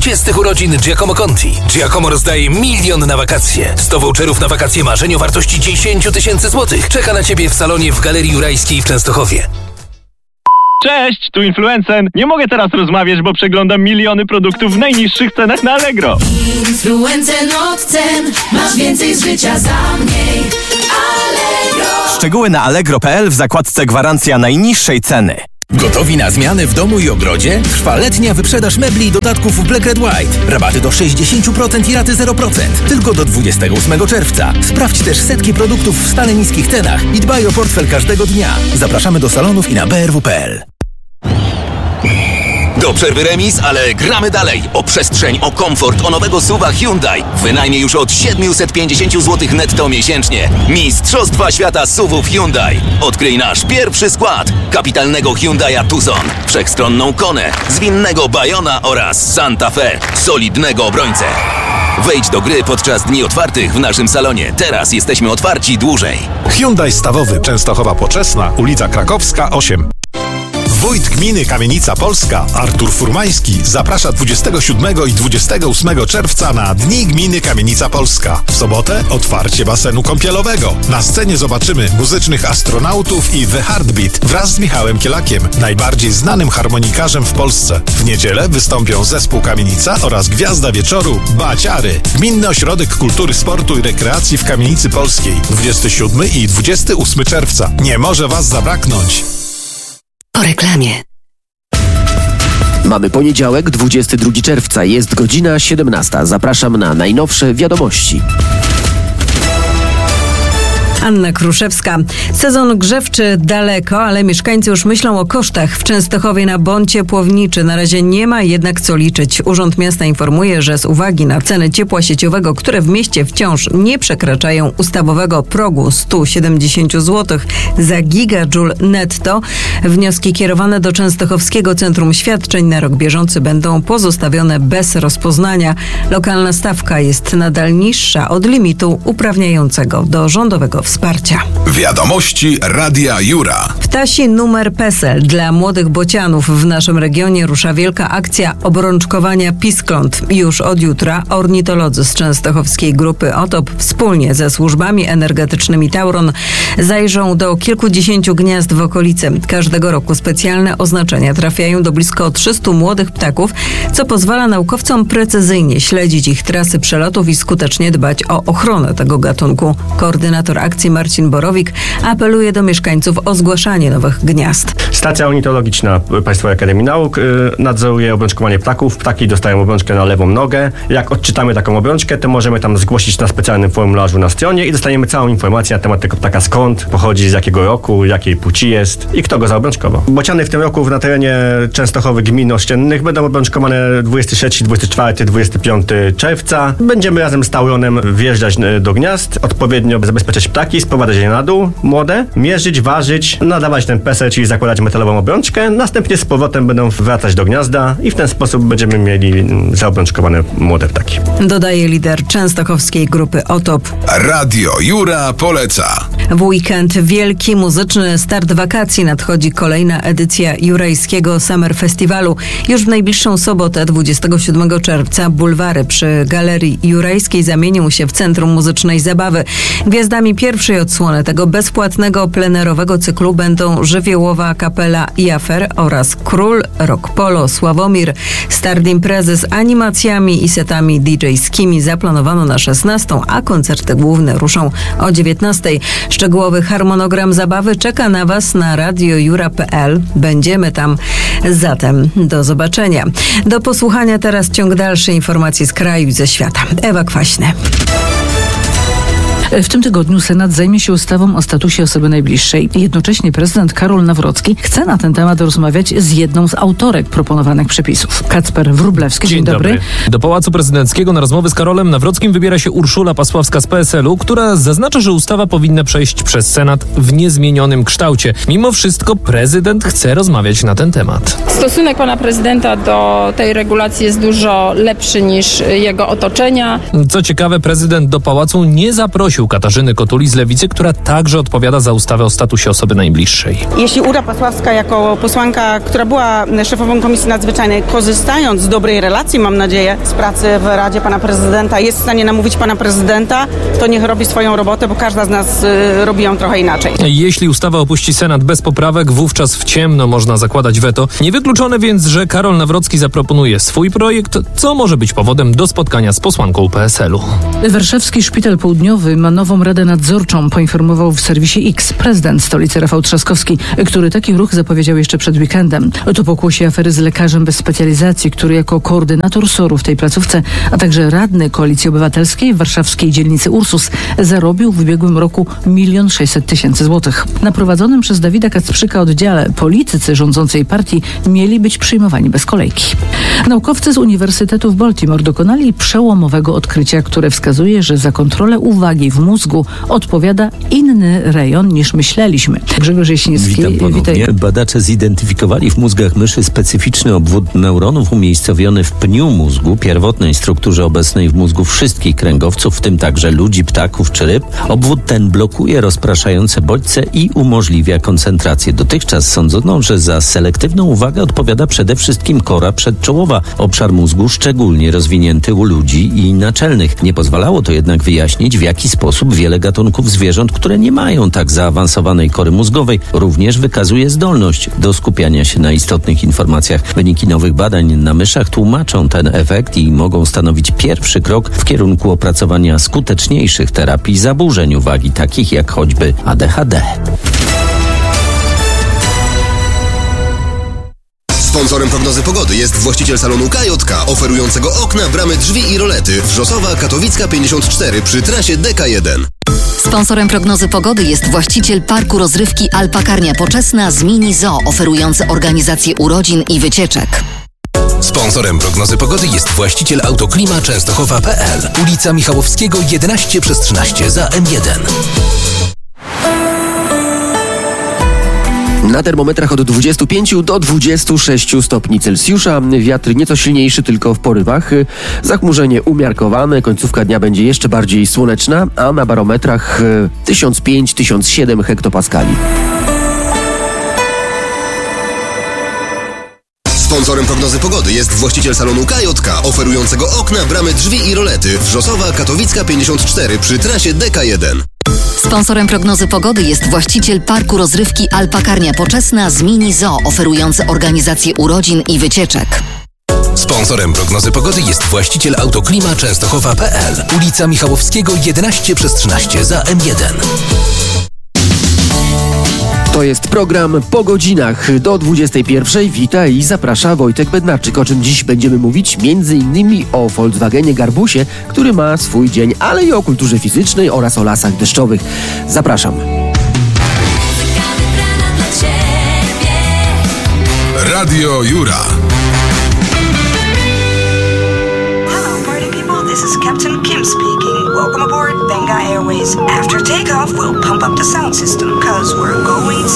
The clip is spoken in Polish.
20 urodzin Giacomo Conti. Giacomo rozdaje 1 milion na wakacje. 100 voucherów na wakacje marzeń o wartości 10 000 złotych. Czeka na Ciebie w salonie w Galerii Jurajskiej w Częstochowie. Cześć, tu Influencer. Nie mogę teraz rozmawiać, bo przeglądam miliony produktów w najniższych cenach na Allegro. Influencer od cen, masz więcej z życia za mniej. Allegro. Szczegóły na allegro.pl w zakładce gwarancja najniższej ceny. Gotowi na zmiany w domu i ogrodzie? Trwa letnia wyprzedaż mebli i dodatków w Black Red White. Rabaty do 60% i raty 0%. Tylko do 28 czerwca. Sprawdź też setki produktów w stale niskich cenach i dbaj o portfel każdego dnia. Zapraszamy do salonów i na brw.pl. Do przerwy remis, ale gramy dalej. O przestrzeń, o komfort, o nowego SUV-a Hyundai. Wynajmie już od 750 zł netto miesięcznie. Mistrzostwa świata SUV-ów Hyundai. Odkryj nasz pierwszy skład. Kapitalnego Hyundai'a Tucson, wszechstronną Konę, zwinnego Bayona oraz Santa Fe, solidnego obrońcę. Wejdź do gry podczas dni otwartych w naszym salonie. Teraz jesteśmy otwarci dłużej. Hyundai Stawowy, Częstochowa Poczesna, ulica Krakowska 8. Wójt gminy Kamienica Polska, Artur Furmański, zaprasza 27 i 28 czerwca na Dni Gminy Kamienica Polska. W sobotę otwarcie basenu kąpielowego. Na scenie zobaczymy muzycznych astronautów i The Heartbeat wraz z Michałem Kielakiem, najbardziej znanym harmonikarzem w Polsce. W niedzielę wystąpią zespół Kamienica oraz gwiazda wieczoru Baciary. Gminny Ośrodek Kultury, Sportu i Rekreacji w Kamienicy Polskiej. 27 i 28 czerwca. Nie może Was zabraknąć. Po reklamie. Mamy poniedziałek, 22 czerwca, jest godzina 17. Zapraszam na najnowsze wiadomości. Anna Kruszewska. Sezon grzewczy daleko, ale mieszkańcy już myślą o kosztach. W Częstochowie na bon ciepłowniczy na razie nie ma jednak co liczyć. Urząd Miasta informuje, że z uwagi na ceny ciepła sieciowego, które w mieście wciąż nie przekraczają ustawowego progu 170 zł za gigajoule netto, wnioski kierowane do Częstochowskiego Centrum Świadczeń na rok bieżący będą pozostawione bez rozpoznania. Lokalna stawka jest nadal niższa od limitu uprawniającego do rządowego wsparcia. Wiadomości Radia Jura. Ptasi numer PESEL. Dla młodych bocianów w naszym regionie rusza wielka akcja obrączkowania piskląt. Już od jutra ornitolodzy z częstochowskiej grupy OTOP wspólnie ze służbami energetycznymi Tauron zajrzą do kilkudziesięciu gniazd w okolicy. Każdego roku specjalne oznaczenia trafiają do blisko 300 młodych ptaków, co pozwala naukowcom precyzyjnie śledzić ich trasy przelotów i skutecznie dbać o ochronę tego gatunku. Koordynator akcji Marcin Borowik apeluje do mieszkańców o zgłaszanie nowych gniazd. Stacja ornitologiczna Państwowej Akademii Nauk nadzoruje obrączkowanie ptaków. Ptaki dostają obrączkę na lewą nogę. Jak odczytamy taką obrączkę, to możemy tam zgłosić na specjalnym formularzu na stronie i dostaniemy całą informację na temat tego ptaka, skąd pochodzi, z jakiego roku, jakiej płci jest i kto go zaobrączkował. Bociany w tym roku na terenie Częstochowy gmin ościennych będą obrączkowane 23, 24, 25 czerwca. Będziemy razem z Tauronem wjeżdżać do gniazd, odpowiednio zabezpieczać ptaki, sprowadzać je na dół, młode, mierzyć, ważyć, nadawać ten PESEL, czyli zakładać metalową obrączkę, następnie z powrotem będą wracać do gniazda i w ten sposób będziemy mieli zaobrączkowane młode ptaki. Dodaje lider częstochowskiej grupy OTOP. Radio Jura poleca. W weekend wielki muzyczny start wakacji nadchodzi kolejna edycja Jurajskiego Summer Festiwalu. Już w najbliższą sobotę, 27 czerwca, bulwary przy Galerii Jurajskiej zamienią się w centrum muzycznej zabawy. Gwiazdami pierwszej odsłony tego bezpłatnego plenerowego cyklu będą żywiołowa kapela Jafer oraz król rock polo Sławomir. Start imprezy z animacjami i setami DJ-skimi zaplanowano na 16, a koncerty główne ruszą o 19. Szczegółowy harmonogram zabawy czeka na Was na radiojura.pl. Będziemy tam. Zatem do zobaczenia. Do posłuchania teraz ciąg dalszy informacji z kraju i ze świata. Ewa Kwaśny. W tym tygodniu Senat zajmie się ustawą o statusie osoby najbliższej. Jednocześnie prezydent Karol Nawrocki chce na ten temat rozmawiać z jedną z autorek proponowanych przepisów. Kacper Wróblewski. Dzień dobry. Do Pałacu Prezydenckiego na rozmowy z Karolem Nawrockim wybiera się Urszula Pasławska z PSL-u, która zaznacza, że ustawa powinna przejść przez Senat w niezmienionym kształcie. Mimo wszystko prezydent chce rozmawiać na ten temat. Stosunek pana prezydenta do tej regulacji jest dużo lepszy niż jego otoczenia. Co ciekawe, prezydent do pałacu nie zaprosił poprosił Katarzyny Kotuli z Lewicy, która także odpowiada za ustawę o statusie osoby najbliższej. Jeśli Ura Pasławska jako posłanka, która była szefową Komisji Nadzwyczajnej, korzystając z dobrej relacji, mam nadzieję, z pracy w Radzie pana prezydenta, jest w stanie namówić pana prezydenta, to niech robi swoją robotę, bo każda z nas robi ją trochę inaczej. Jeśli ustawa opuści Senat bez poprawek, wówczas w ciemno można zakładać weto. Niewykluczone więc, że Karol Nawrocki zaproponuje swój projekt, co może być powodem do spotkania z posłanką PSL-u. Warszawski Szpital Południowy ma nową radę nadzorczą, poinformował w serwisie X prezydent stolicy Rafał Trzaskowski, który taki ruch zapowiedział jeszcze przed weekendem. To pokłosie afery z lekarzem bez specjalizacji, który jako koordynator SOR-u w tej placówce, a także radny Koalicji Obywatelskiej w warszawskiej dzielnicy Ursus zarobił w ubiegłym roku 1 600 000 złotych. Na prowadzonym przez Dawida Kacprzyka oddziale politycy rządzącej partii mieli być przyjmowani bez kolejki. Naukowcy z Uniwersytetu w Baltimore dokonali przełomowego odkrycia, które wskazuje, że za kontrolę uwagi w mózgu odpowiada inny rejon niż myśleliśmy. Grzegorz Jasiński, witaj. Badacze zidentyfikowali w mózgach myszy specyficzny obwód neuronów umiejscowiony w pniu mózgu, pierwotnej strukturze obecnej w mózgu wszystkich kręgowców, w tym także ludzi, ptaków czy ryb. Obwód ten blokuje rozpraszające bodźce i umożliwia koncentrację. Dotychczas sądzono, że za selektywną uwagę odpowiada przede wszystkim kora przedczołowa, obszar mózgu szczególnie rozwinięty u ludzi i naczelnych. Nie pozwalało to jednak wyjaśnić, w jaki sposób wiele gatunków zwierząt, które nie mają tak zaawansowanej kory mózgowej, również wykazuje zdolność do skupiania się na istotnych informacjach. Wyniki nowych badań na myszach tłumaczą ten efekt i mogą stanowić pierwszy krok w kierunku opracowania skuteczniejszych terapii zaburzeń uwagi, takich jak choćby ADHD. Sponsorem prognozy pogody jest właściciel salonu KJK, oferującego okna, bramy, drzwi i rolety. Wrzosowa, Katowicka 54 przy trasie DK1. Sponsorem prognozy pogody jest właściciel parku rozrywki Alpakarnia Poczesna z Mini Zoo, oferujący organizację urodzin i wycieczek. Sponsorem prognozy pogody jest właściciel Autoklima Częstochowa.pl. Ulica Michałowskiego 11/13 za M1. Na termometrach od 25 do 26 stopni Celsjusza. Wiatr nieco silniejszy, tylko w porywach. Zachmurzenie umiarkowane. Końcówka dnia będzie jeszcze bardziej słoneczna, a na barometrach 1005-1007 hektopaskali. Sponsorem prognozy pogody jest właściciel salonu KJK, oferującego okna, bramy, drzwi i rolety. Wrzosowa, Katowicka 54 przy trasie DK1. Sponsorem prognozy pogody jest właściciel parku rozrywki Alpakarnia Poczesna z Mini Zoo, oferujący organizację urodzin i wycieczek. Sponsorem prognozy pogody jest właściciel Autoklima Częstochowa.pl. Ulica Michałowskiego 11/13 za M1. To jest program Po godzinach. Do 21. Wita i zaprasza Wojtek Bednarczyk. O czym dziś będziemy mówić? Między innymi o Volkswagenie Garbusie, który ma swój dzień, ale i o kulturze fizycznej oraz o lasach deszczowych. Zapraszam. Radio Jura. Hello, party people. This is Captain Kim speaking. Welcome aboard Benga Airways. After takeoff, we'll pump up the sound system, 'cause we're going